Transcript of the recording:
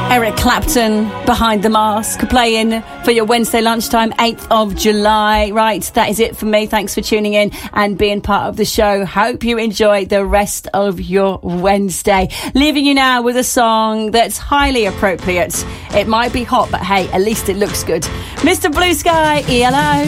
Eric Clapton, Behind the Mask, playing for your Wednesday lunchtime, 8th of July. Right, that is it for me. Thanks for tuning in and being part of the show. Hope you enjoy the rest of your Wednesday. Leaving you now with a song that's highly appropriate. It might be hot, but hey, at least it looks good. Mr. Blue Sky, ELO.